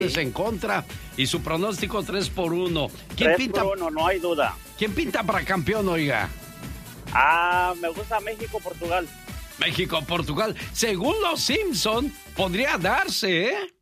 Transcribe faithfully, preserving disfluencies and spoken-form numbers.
es en contra y su pronóstico tres por uno. ¿Quién tres pinta? por uno, no hay duda. ¿Quién pinta para campeón, oiga? Ah, me gusta México-Portugal. México-Portugal. Según los Simpson, podría darse, ¿eh?